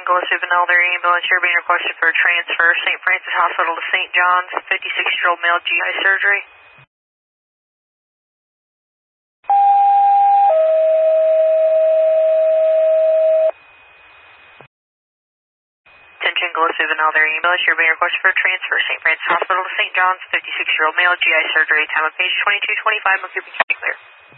Gillespie Benelder ambulance. You're being requested for a transfer. St. Francis Hospital to St. John's. 56-year-old male GI surgery. Attention Gillespie Benelder ambulance. You're being requested for a transfer. St. Francis Hospital to St. John's. 56-year-old male GI surgery. Time of page 2225. Clear.